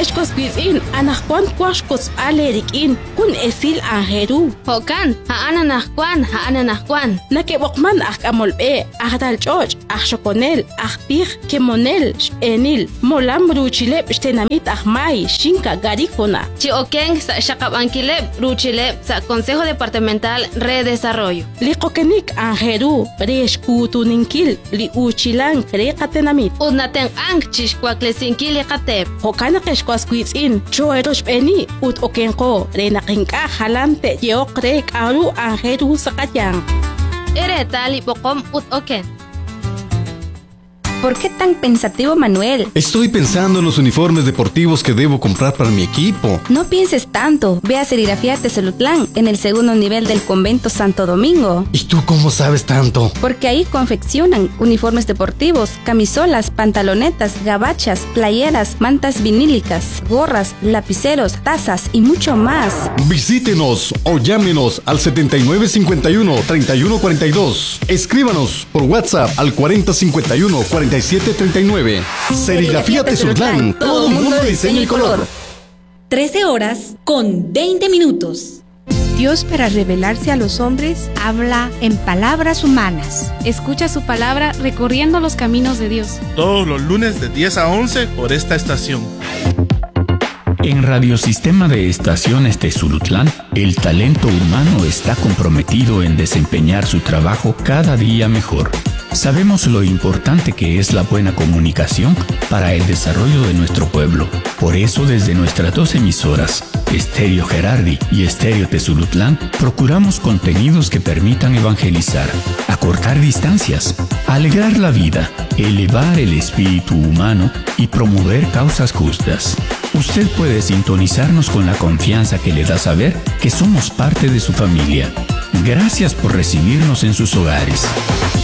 Eshkosquizin, anajuan cuashkos alerikin, kun esil anjeru. Hokan, ha'ananajkuan. Nakebokman akamolbe, ahdal choch, ahshokonel, ahpij, kemonel, enil, molam ruchilep, shtenamit ahmai, shinka garikona. Chioken sa shakabankilep, ruchilep, sa Consejo Departamental Redesarrollo. Likokenik anjeru, reshkutuninkil, li uchilan krekatenamit. Udnaten ang chishkwaklesinki katep. Hokana keshkwasquizin, choerosh beni, ut okenko, renakinka halante, yeokrek aru anjeru sakatyan. Eretali pokom ut oken. ¿Por qué tan pensativo, Manuel? Estoy pensando en los uniformes deportivos que debo comprar para mi equipo. No pienses tanto. Ve a Serigrafía Tezolutlán, en el segundo nivel del Convento Santo Domingo. ¿Y tú cómo sabes tanto? Porque ahí confeccionan uniformes deportivos, camisolas, pantalonetas, gabachas, playeras, mantas vinílicas, gorras, lapiceros, tazas y mucho más. Visítenos o llámenos al 7951-3142. Escríbanos por WhatsApp al 4051-4739. Serigrafía Tezolutlán, todo mundo de diseño y color. 13:20. Dios, para revelarse a los hombres, habla en palabras humanas. Escucha su palabra recorriendo los caminos de Dios. Todos los lunes de 10 a 11 por esta estación. En Radiosistema de Estaciones Tezolutlán, el talento humano está comprometido en desempeñar su trabajo cada día mejor. Sabemos lo importante que es la buena comunicación para el desarrollo de nuestro pueblo. Por eso, desde nuestras dos emisoras, Estéreo Gerardi y Estéreo Tezolutlán, procuramos contenidos que permitan evangelizar, acortar distancias, alegrar la vida, elevar el espíritu humano y promover causas justas. Usted puede sintonizarnos con la confianza que le da saber que somos parte de su familia. Gracias por recibirnos en sus hogares.